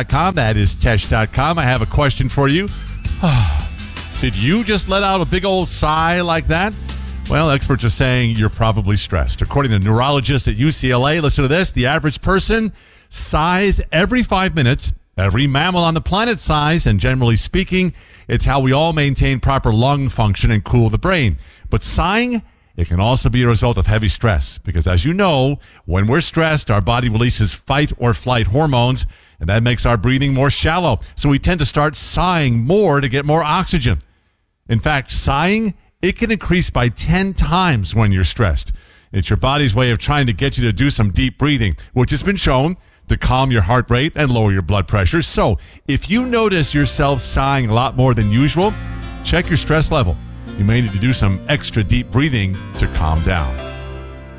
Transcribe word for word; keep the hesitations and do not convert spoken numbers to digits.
dot com. That is Tesh dot com. I have a question for you. Did you just let out a big old sigh like that? Well, experts are saying you're probably stressed. According to neurologists at U C L A, listen to this, the average person sighs every five minutes. Every mammal on the planet sighs, and generally speaking, it's how we all maintain proper lung function and cool the brain. But sighing, it can also be a result of heavy stress because, as you know, when we're stressed, our body releases fight or flight hormones, and that makes our breathing more shallow. So we tend to start sighing more to get more oxygen. In fact, sighing, it can increase by ten times when you're stressed. It's your body's way of trying to get you to do some deep breathing, which has been shown to calm your heart rate and lower your blood pressure. So if you notice yourself sighing a lot more than usual, check your stress level. You may need to do some extra deep breathing to calm down.